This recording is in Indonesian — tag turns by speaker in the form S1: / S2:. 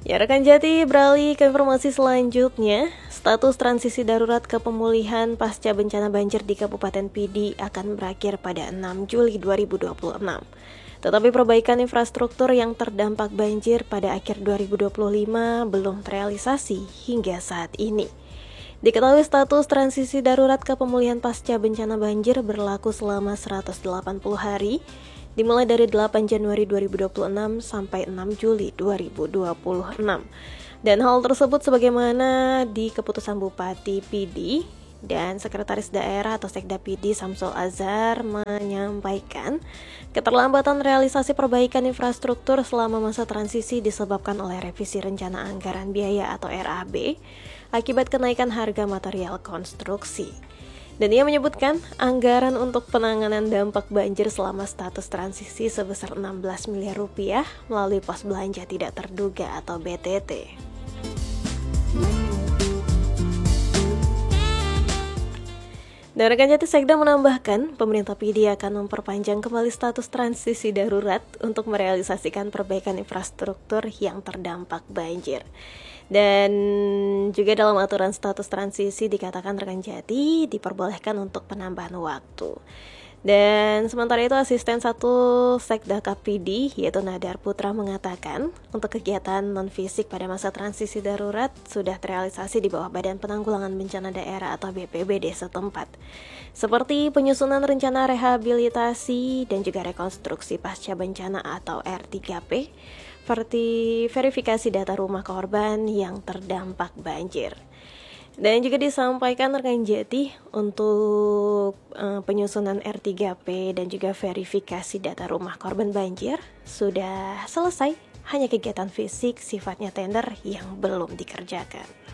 S1: Ya, rekan Jati, beralih ke informasi selanjutnya. Status transisi darurat ke pemulihan pasca bencana banjir di Kabupaten Pidi akan berakhir pada 6 Juli 2026. Tetapi perbaikan infrastruktur yang terdampak banjir pada akhir 2025 belum terrealisasi hingga saat ini. Diketahui status transisi darurat ke pemulihan pasca bencana banjir berlaku selama 180 hari, dimulai dari 8 Januari 2026 sampai 6 Juli 2026. Dan hal tersebut sebagaimana di keputusan Bupati Pidi dan Sekretaris Daerah atau Sekda Pidi Samsul Azhar menyampaikan keterlambatan realisasi perbaikan infrastruktur selama masa transisi disebabkan oleh revisi rencana anggaran biaya atau RAB akibat kenaikan harga material konstruksi. Dan ia menyebutkan anggaran untuk penanganan dampak banjir selama status transisi sebesar 16 miliar rupiah melalui pos belanja tidak terduga atau BTT. Dan rekan Jati, Sekda menambahkan, pemerintah Pidi akan memperpanjang kembali status transisi darurat untuk merealisasikan perbaikan infrastruktur yang terdampak banjir. Dan juga dalam aturan status transisi dikatakan rekan Jati diperbolehkan untuk penambahan waktu. Dan sementara itu asisten 1 Sekda Kapidi yaitu Nadar Putra mengatakan untuk kegiatan non-fisik pada masa transisi darurat sudah terrealisasi di bawah Badan Penanggulangan Bencana Daerah atau BPBD setempat, seperti penyusunan rencana rehabilitasi dan juga rekonstruksi pasca bencana atau R3P, seperti verifikasi data rumah korban yang terdampak banjir. Dan juga disampaikan rekan Jati untuk penyusunan R3P dan juga verifikasi data rumah korban banjir sudah selesai, hanya kegiatan fisik sifatnya tender yang belum dikerjakan.